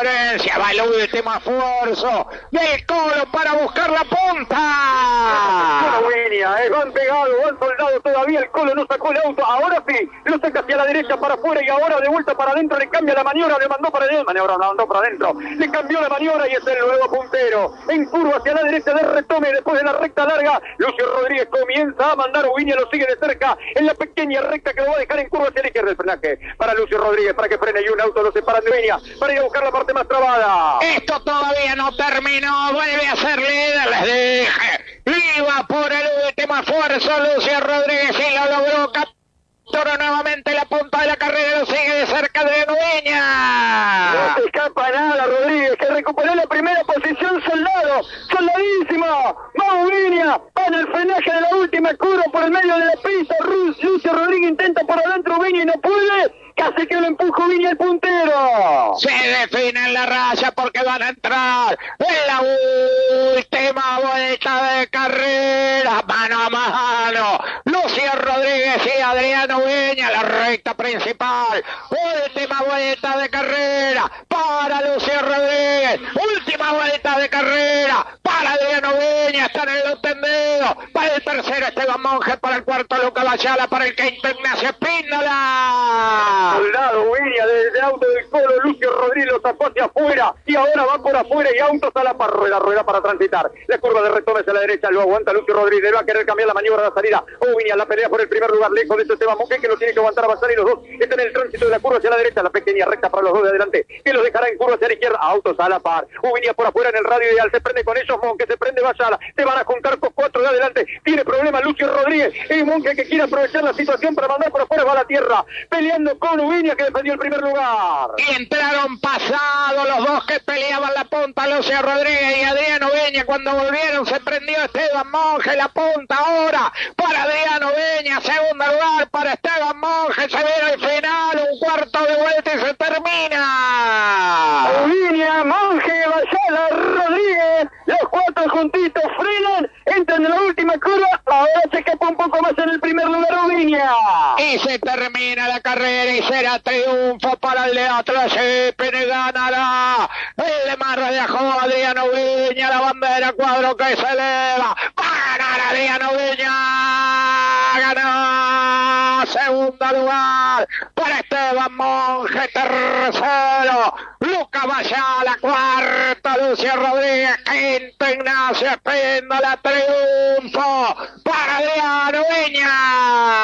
diferencia. Va el último esfuerzo del Colo para buscar la punta. Van pegados, van soldados todavía. El Colo no sacó el auto. Ahora sí, lo saca hacia la derecha para afuera y ahora de vuelta para adentro. Le cambia la maniobra, le mandó para adentro. Le cambió la maniobra y es el nuevo puntero. En curva hacia la derecha de retome después de la recta larga. Lucio Rodríguez comienza a mandar. Ubiña lo sigue de cerca en la pequeña recta que lo va a dejar en curva hacia la izquierda. El frenaje para Lucio Rodríguez para que frene y un auto lo separa de Ubiña para ir a buscar la parte más trabada. Esto todavía no terminó. Vuelve a ser líder, les dije. Iba por el último esfuerzo Lucio Rodríguez y lo logró. Capturó nuevamente la punta de la carrera, lo sigue de cerca de Ubiña. No se escapa nada Rodríguez, que recuperó la primera posición. Soldadísimo. Va Ubiña, va en el frenaje de la última curva por el medio de la pista. Lucio Rodríguez intenta por adentro Ubiña y no puede. Casi que lo empuja Ubiña el puntero. Se define en la raya porque van a entrar en la última vuelta de carrera. Mano a mano. Lucio Rodríguez y Adriano Ubiña, la recta principal. Última vuelta de carrera para Lucio Rodríguez. Última vuelta de carrera para Adriano Ubiña. Están en los tendidos. Para el tercero Esteban Monge. Para el cuarto Luca Bayala. Para el quinto Ignacio Espíndola. Soldado Ubiña desde el auto del Colo. Lucio Rodríguez lo sacó hacia afuera y ahora va por afuera y autos a la par. Rueda para transitar. La curva de retome hacia la derecha. Lo aguanta Lucio Rodríguez. Va a querer cambiar la maniobra de la salida. Ubiña la pelea por el primer lugar. Lejos de Esteban Monge que lo tiene que aguantar a avanzar y los dos están en el tránsito de la curva hacia la derecha. La pequeña recta para los dos de adelante que los dejará en curva hacia la izquierda. Autos a la par. Ubiña por afuera en el radio ideal. Se prende con ellos Monge. Se prende Bayala. Se van a juntar con cuatro de adelante. Tiene problema Lucio Rodríguez. Y Monge que quiere aprovechar la situación para mandar por afuera. Va a la tierra. Peleando con Ubiña que defendió el primer lugar. Y entraron pasados los dos que peleaban la punta, Lucio Rodríguez y Adriano Ubiña. Cuando volvieron se prendió Esteban Monge, la punta ahora para Adriano Ubiña, segundo lugar para Esteban Monge. Se viene el final, un cuarto de vuelta y se termina. Ubiña, Monge, Bayala, Rodríguez, los cuatro juntitos frenan, entran en la última curva, ahora se escapa un poco más en el primer lugar Ubiña. Y se termina la carrera y será triunfo para el de Atlacipine. Ganará el de Marra de Ajó, Adriano Ubiña, la bandera cuadro que se eleva. Va a ganar Adriano Ubiña. Ganó segundo lugar para Esteban Monge, tercero Luca Bayala, cuarto Lucio Rodríguez, quinto Ignacio Espíndola, triunfo para Adriano Ubiña.